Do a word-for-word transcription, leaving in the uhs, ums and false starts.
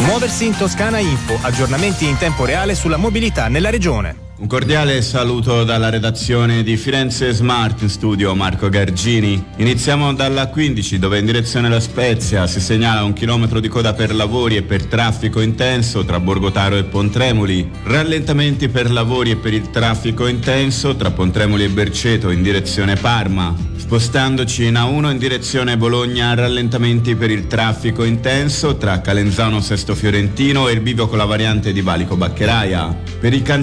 Muoversi in Toscana Info, aggiornamenti in tempo reale sulla mobilità nella regione. Un cordiale saluto dalla redazione di Firenze Smart, in studio Marco Gargini. Iniziamo dalla quindici, dove in direzione La Spezia si segnala un chilometro di coda per lavori e per traffico intenso tra Borgotaro e Pontremoli. Rallentamenti per lavori e per il traffico intenso tra Pontremoli e Berceto in direzione Parma. Spostandoci in A uno in direzione Bologna, rallentamenti per il traffico intenso tra Calenzano Sesto Fiorentino e il bivio con la variante di Valico Baccheraia. Per i can-